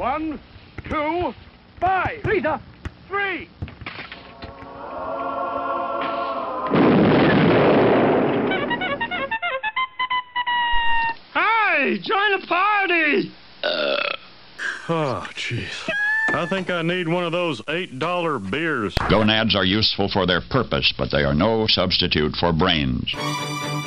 1, 2, 5. 3, sir. 3. Hey, join the party! Oh, jeez. I think I need one of those $8 beers. Gonads are useful for their purpose, but they are no substitute for brains.